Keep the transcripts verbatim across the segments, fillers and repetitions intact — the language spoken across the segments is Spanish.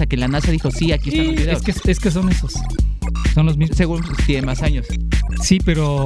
que la NASA dijo, sí, aquí están Sí, los videos. es que, es que son esos. Son los mismos. Según tiene más años. Sí, pero...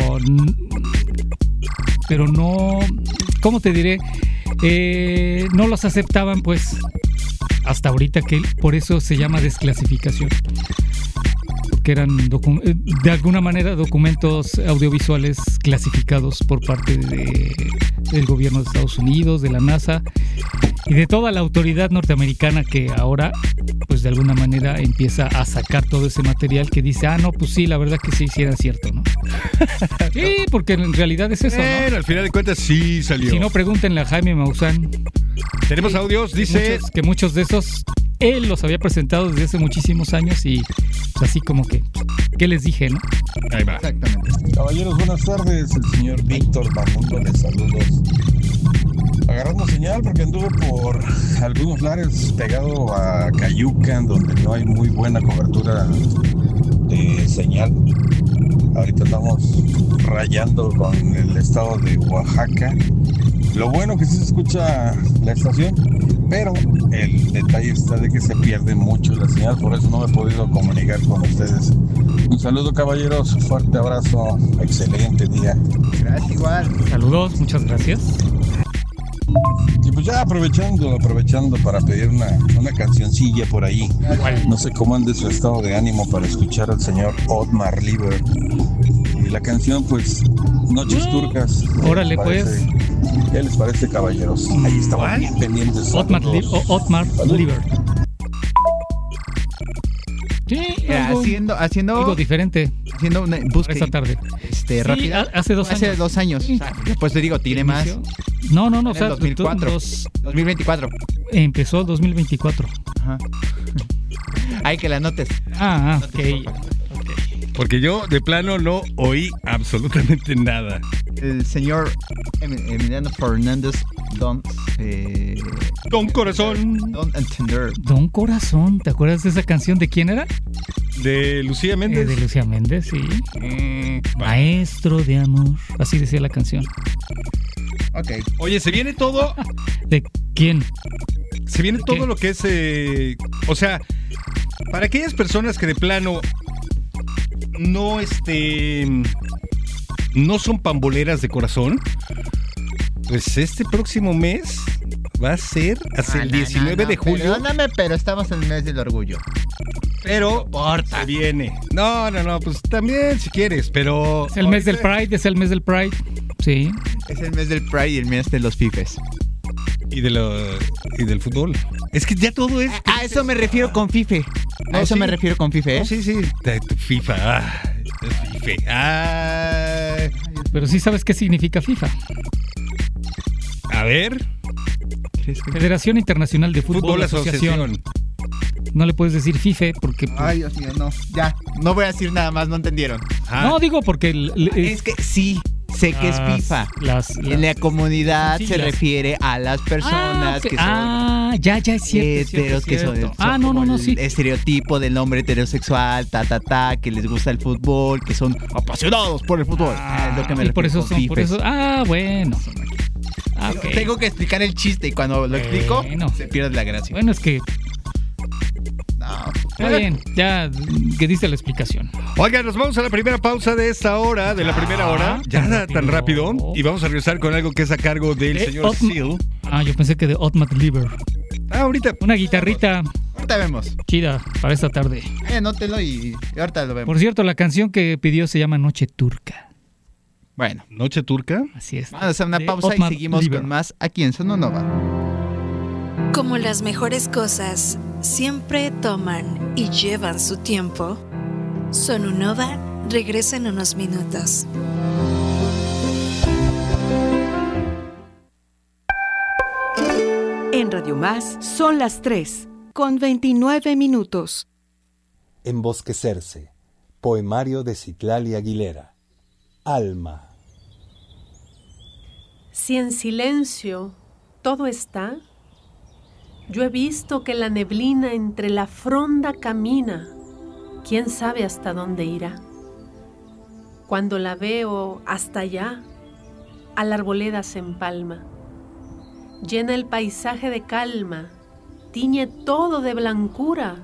Pero no... ¿Cómo te diré? Eh, no los aceptaban, pues, hasta ahorita, que por eso se llama desclasificación. Porque eran, docu- de alguna manera, documentos audiovisuales clasificados por parte de, del gobierno de Estados Unidos, de la NASA y de toda la autoridad norteamericana que ahora, pues de alguna manera empieza a sacar todo ese material que dice, ah, no, pues sí, la verdad que sí, sí era cierto, ¿no? Sí, porque en realidad es eso, Bueno, ¿no? al final de cuentas sí salió. Si no, pregúntenle a Jaime Maussan. Tenemos audios, dice... Muchos, que muchos de esos él los había presentado desde hace muchísimos años y pues, así como que, ¿qué les dije, no? Ahí va. Exactamente. Caballeros, buenas tardes. El señor Víctor Mamundo les saludos. Agarrando señal porque anduve por algunos lares pegado a Cayucan, donde no hay muy buena cobertura de señal. Ahorita estamos rayando con el estado de Oaxaca. Lo bueno que sí se escucha la estación, pero el detalle está de que se pierde mucho la señal, por eso no me he podido comunicar con ustedes. Un saludo, caballeros, fuerte abrazo, excelente día. Gracias, igual. Saludos, muchas gracias. Y pues ya aprovechando, aprovechando para pedir una, una cancioncilla por ahí. No sé cómo ande su estado de ánimo para escuchar al señor Otmar Lieber. Y la canción, pues, Noches Turcas. Órale, ¿Qué les parece? ¿Qué les parece, caballeros? Ahí estamos bien pendientes. Otmar, Li- Saludos. o- Otmar Lieber. Sí, Eh, algo, haciendo, haciendo, algo diferente haciendo una para búsqueda esta tarde. este, Sí, rápida. ha- hace dos Hace años. dos años. Sí. O sea, después te digo, tiene más. Inició- No, no, no, o En sea, el dos mil cuatro. dos- dos mil veinticuatro. empezó el dos mil veinticuatro. Ajá. Hay que la notes. Ah, ah, No te ok. Porque yo de plano no oí absolutamente nada. El señor Em- Emiliano Fernández Don eh, Don Corazón Don't Entender. Don Corazón, ¿te acuerdas de esa canción? ¿De quién era? de Lucía Eh, Méndez. de Lucía Méndez, sí. Mm, Maestro de amor. Así decía la canción. ok. Oye, se viene todo, ¿De quién? se viene ¿De todo qué? lo que es, eh, o sea, para aquellas personas que de plano no, este, no son pamboleras de corazón, pues este próximo mes va a ser hasta Ah, el no, diecinueve no, no, de julio. Perdóname, pero estamos en el mes del orgullo. Pero se viene. No, no, no, pues también si quieres, pero... Es el mes del Pride, es el mes del Pride. Sí. Es el mes del Pride y el mes de los fifes. Y, de lo, y del fútbol. Es que ya todo es... A eso me refiero con fife. A No, eso sí. me refiero con fife, ¿eh? No, sí, sí. De- de FIFA. Ah, de FIFA. Ah, Pero sí sabes qué significa FIFA. a ver. ¿Crees que- Federación Internacional de Fútbol, Fútbol Asociación. Asociación. No le puedes decir FIFA porque... pues, Ay, Dios mío, no. Ya. No voy a decir nada más, no entendieron. Ah, no, digo porque... el- el- Es que sí, sé que es las- FIFA. Las, En la las- comunidad Sí, se las- refiere a las personas ah, ok. que son Ah, ya, ya es cierto. es cierto, heteros, es que son, cierto. son Ah, no, como no, no, el sí. estereotipo del hombre heterosexual, ta, ta, ta, que les gusta el fútbol, que son apasionados por el fútbol. Ah, es lo que me y por eso refiero con son, por fifes. eso... Ah, bueno. Ah, Tengo- ok. Tengo que explicar el chiste y cuando lo explico Bueno. se pierde la gracia. Bueno, es que... No. Está bien, ya que diste la explicación. Oigan, nos vamos a la primera pausa de esta hora, de la primera hora. Ya tan nada tan rápido. rápido. Y vamos a regresar con algo que es a cargo del De señor Otma- Seal. Ah, yo pensé que de Otmar Lieber. Ah, ahorita. Una guitarrita Ahorita vemos. chida para esta tarde. Eh, anótelo y, y ahorita lo vemos. Por cierto, la canción que pidió se llama Noche Turca. Bueno, Noche turca. Así es. vamos a hacer una De pausa Otmar y seguimos Lieber. con más aquí en Sononova. Como las mejores cosas siempre toman y llevan su tiempo, Sonunova regresa en unos minutos. En Radio Más son las tres, con veintinueve minutos. Embosquecerse. Poemario de Citlali Aguilera. Alma. Si en silencio todo está, yo he visto que la neblina entre la fronda camina, quién sabe hasta dónde irá. Cuando la veo hasta allá, a la arboleda se empalma, llena el paisaje de calma, tiñe todo de blancura